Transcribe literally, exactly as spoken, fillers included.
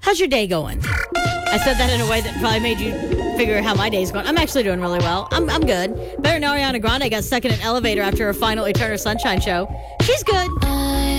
How's your day going? I said that in a way that probably made you figure how my day's going. I'm actually doing really well. I'm I'm good. Better than Ariana Grande got stuck in an elevator after her final Eternal Sunshine show. She's good.